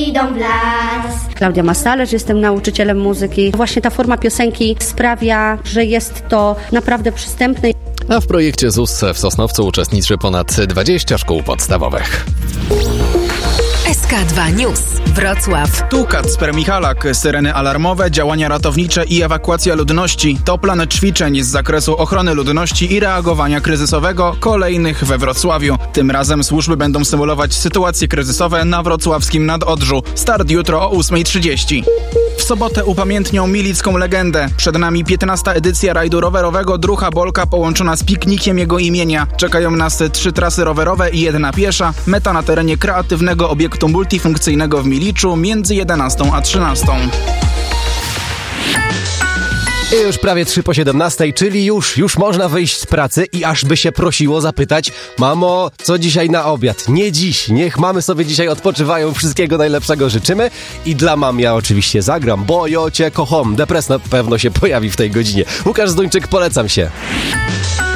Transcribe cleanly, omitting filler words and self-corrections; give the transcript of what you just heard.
idą w las. Klaudia Mastalerz, jestem nauczycielem muzyki. Właśnie ta forma piosenki sprawia, że jest to naprawdę przystępne. A w projekcie ZUS w Sosnowcu uczestniczy ponad 20 szkół podstawowych. SK2 News. Wrocław. Tu Kacper Michalak. Syreny alarmowe, działania ratownicze i ewakuacja ludności. To plan ćwiczeń z zakresu ochrony ludności i reagowania kryzysowego kolejnych we Wrocławiu. Tym razem służby będą symulować sytuacje kryzysowe na wrocławskim Nadodrzu. Start jutro o 8:30. W sobotę upamiętnią milicką legendę. Przed nami 15. edycja rajdu rowerowego Drucha Bolka połączona z piknikiem jego imienia. Czekają nas 3 trasy rowerowe i 1 piesza. Meta na terenie kreatywnego obiektu multifunkcyjnego w Miliczu między 11 a 13. I już prawie 3 po 17, czyli już można wyjść z pracy i aż by się prosiło zapytać: mamo, co dzisiaj na obiad? Nie dziś, niech mamy sobie dzisiaj odpoczywają, wszystkiego najlepszego życzymy. I dla mam ja oczywiście zagram, bo ja cię kocham. Depres na pewno się pojawi w tej godzinie. Łukasz Zduńczyk, polecam się.